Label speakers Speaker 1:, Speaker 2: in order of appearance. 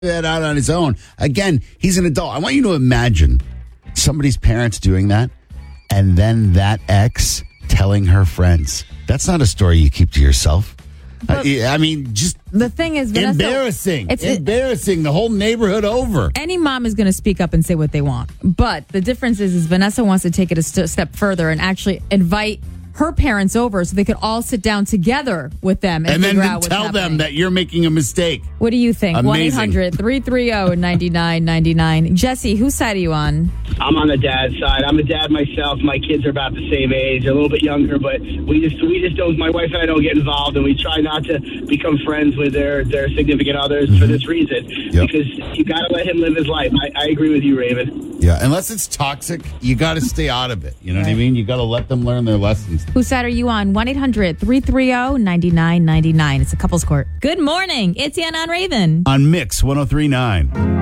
Speaker 1: that out on his own. Again, he's an adult. I want you to imagine somebody's parents doing that and then that ex telling her friends. That's not a story you keep to yourself. I mean, just
Speaker 2: the thing is, Vanessa,
Speaker 1: embarrassing the whole neighborhood over.
Speaker 2: Any mom is going to speak up and say what they want. But the difference is Vanessa wants to take it a step further and actually invite her parents over so they could all sit down together with them and
Speaker 1: then
Speaker 2: figure out what's
Speaker 1: tell
Speaker 2: happening.
Speaker 1: them that you're making a mistake.
Speaker 2: What do you think?
Speaker 1: Amazing.
Speaker 2: 1-800-330-9999. Jesse, whose side are you on?
Speaker 3: I'm on the dad's side. I'm a dad myself. My kids are about the same age, a little bit younger, but we just don't. My wife and I don't get involved, and we try not to become friends with their significant others for this reason.
Speaker 1: Yep.
Speaker 3: Because you got to let him live his life. I agree with you, Raven.
Speaker 1: Yeah, unless it's toxic, you got to stay out of it. You know what I mean? You got to let them learn their lessons.
Speaker 2: Whose side are you on? 1-800-330-9999. It's a couples court. Good morning. It's Anna on Raven.
Speaker 1: On Mix 103.9.